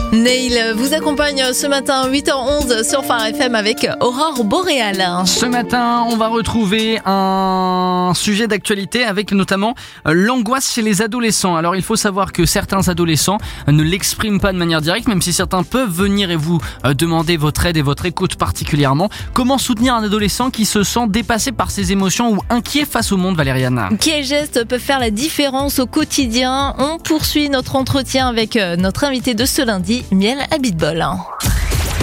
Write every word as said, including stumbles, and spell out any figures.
Neil vous accompagne ce matin huit heures onze sur Phare F M avec Aurore Boréale. Ce matin, on va retrouver un sujet d'actualité avec notamment l'angoisse chez les adolescents. Alors il faut savoir que certains adolescents ne l'expriment pas de manière directe, même si certains peuvent venir et vous demander votre aide et votre écoute particulièrement. Comment soutenir un adolescent qui se sent dépassé par ses émotions ou inquiet face au monde, Valériane ? Quels gestes peuvent faire la différence au quotidien ? On poursuit notre entretien avec notre invité de ce lundi, Miel Abitbol.